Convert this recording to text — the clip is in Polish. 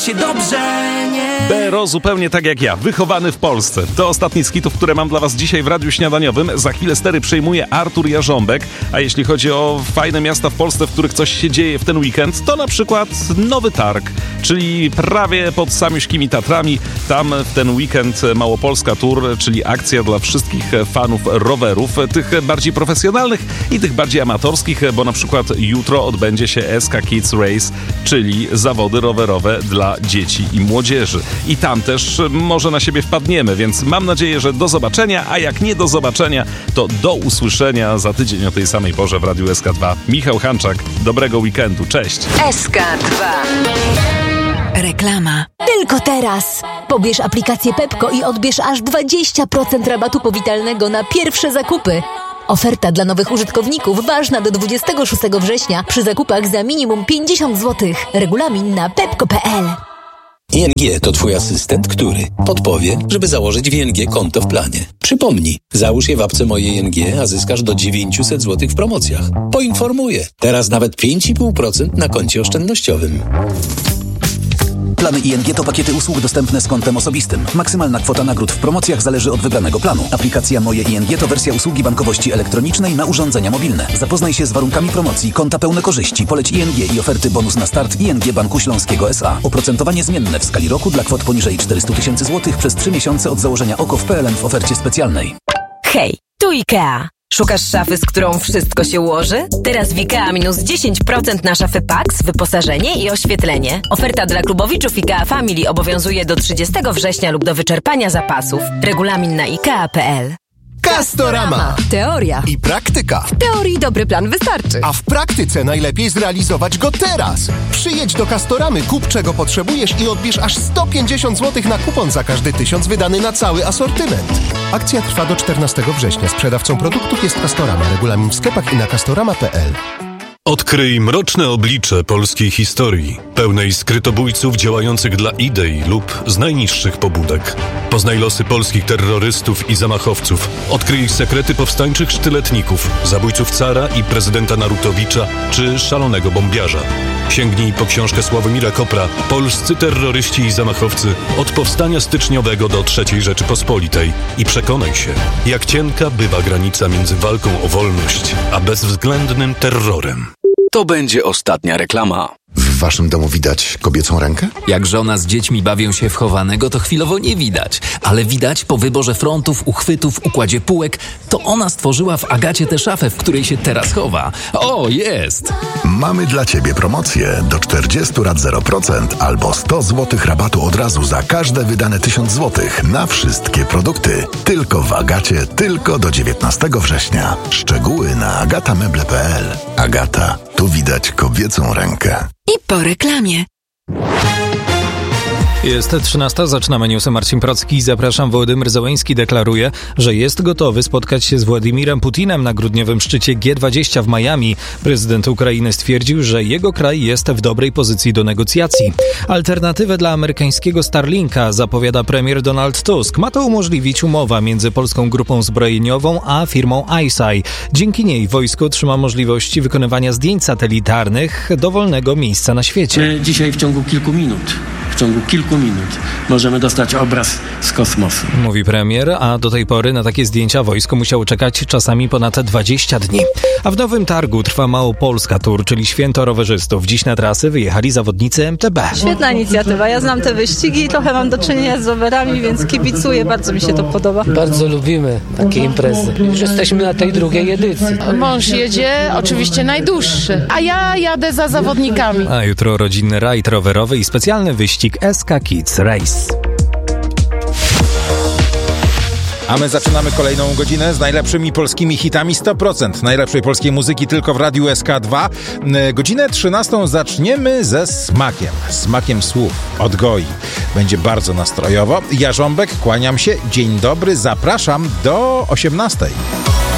się dobrze, nie? Bero zupełnie tak jak ja, wychowany w Polsce. To ostatni z hitów, które mam dla was dzisiaj w Radiu Śniadaniowym. Za chwilę stery przejmuje Artur Jarząbek, a jeśli chodzi o fajne miasta w Polsce, w których coś się dzieje w ten weekend, to na przykład Nowy Targ, czyli prawie pod samiuśkimi Tatrami. Tam w ten weekend Małopolska Tour, czyli akcja dla wszystkich fanów rowerów, tych bardziej profesjonalnych i tych bardziej amatorskich, bo na przykład jutro odbędzie się SK Kids Race, czyli zawody rowerowe dla dzieci i młodzieży. I tam też może na siebie wpadniemy, więc mam nadzieję, że do zobaczenia, a jak nie do zobaczenia, to do usłyszenia za tydzień o tej samej porze w Radiu SK2. Michał Hanczak, dobrego weekendu, cześć! SK2. Reklama. Tylko teraz! Pobierz aplikację Pepko i odbierz aż 20% rabatu powitalnego na pierwsze zakupy. Oferta dla nowych użytkowników ważna do 26 września przy zakupach za minimum 50 zł. Regulamin na pepko.pl. ING to twój asystent, który podpowie, żeby założyć w ING konto w planie. Przypomnij, załóż je w apce Moje ING, a zyskasz do 900 zł w promocjach. Poinformuję, teraz nawet 5,5% na koncie oszczędnościowym. Plany ING to pakiety usług dostępne z kontem osobistym. Maksymalna kwota nagród w promocjach zależy od wybranego planu. Aplikacja Moje ING to wersja usługi bankowości elektronicznej na urządzenia mobilne. Zapoznaj się z warunkami promocji, konta pełne korzyści, poleć ING i oferty bonus na start ING Banku Śląskiego S.A. Oprocentowanie zmienne w skali roku dla kwot poniżej 400 000 złotych przez 3 miesiące od założenia OKO w PLN w ofercie specjalnej. Hej, tu IKEA. Szukasz szafy, z którą wszystko się ułoży? Teraz w IKEA minus 10% na szafy Pax, wyposażenie i oświetlenie. Oferta dla klubowiczów IKEA Family obowiązuje do 30 września lub do wyczerpania zapasów. Regulamin na IKEA.pl. Castorama. Teoria I praktyka. W teorii dobry plan wystarczy. A w praktyce najlepiej zrealizować go teraz. Przyjedź do Castoramy, kup czego potrzebujesz i odbierz aż 150 zł na kupon za każdy 1000 wydany na cały asortyment. Akcja trwa do 14 września. Sprzedawcą produktów jest Castorama. Regulamin w sklepach i na castorama.pl. Odkryj mroczne oblicze polskiej historii, pełnej skrytobójców działających dla idei lub z najniższych pobudek. Poznaj losy polskich terrorystów i zamachowców. Odkryj sekrety powstańczych sztyletników, zabójców cara i prezydenta Narutowicza czy szalonego bombiarza. Sięgnij po książkę Sławomira Kopra „Polscy terroryści i zamachowcy od powstania styczniowego do III Rzeczypospolitej” i przekonaj się, jak cienka bywa granica między walką o wolność a bezwzględnym terrorem. To będzie ostatnia reklama. W waszym domu widać kobiecą rękę? Jak żona z dziećmi bawią się w chowanego, to chwilowo nie widać. Ale widać po wyborze frontów, uchwytów, układzie półek. To ona stworzyła w Agacie tę szafę, w której się teraz chowa. O, jest! Mamy dla ciebie promocję. Do 40 rat 0% albo 100 zł rabatu od razu za każde wydane 1000 zł na wszystkie produkty. Tylko w Agacie, tylko do 19 września. Szczegóły na agatameble.pl. Agata, tu widać kobiecą rękę. I po reklamie. Jest 13, zaczynamy newsy. Marcin Procki, zapraszam. Wołodymyr Zełenski deklaruje, że jest gotowy spotkać się z Władimirem Putinem na grudniowym szczycie G20 w Miami. Prezydent Ukrainy stwierdził, że jego kraj jest w dobrej pozycji do negocjacji. Alternatywę dla amerykańskiego Starlinka zapowiada premier Donald Tusk. Ma to umożliwić umowa między polską grupą zbrojeniową a firmą ICEYE. Dzięki niej wojsko otrzyma możliwości wykonywania zdjęć satelitarnych dowolnego miejsca na świecie. My dzisiaj w ciągu kilku minut możemy dostać obraz z kosmosu. Mówi premier, a do tej pory na takie zdjęcia wojsko musiało czekać czasami ponad 20 dni. A w Nowym Targu trwa Małopolska Tour, czyli święto rowerzystów. Dziś na trasy wyjechali zawodnicy MTB. Świetna inicjatywa. Ja znam te wyścigi i trochę mam do czynienia z rowerami, więc kibicuję. Bardzo mi się to podoba. Bardzo lubimy takie imprezy. Już jesteśmy na tej drugiej edycji. Mąż jedzie oczywiście najdłuższy, a ja jadę za zawodnikami. A jutro rodzinny rajd rowerowy i specjalny wyścig SK Kids Race. A my zaczynamy kolejną godzinę z najlepszymi polskimi hitami 100% najlepszej polskiej muzyki tylko w Radiu SK2. Godzinę 13 zaczniemy ze smakiem słów od Goi. Będzie bardzo nastrojowo. Jarząbek, kłaniam się. Dzień dobry, zapraszam do 18.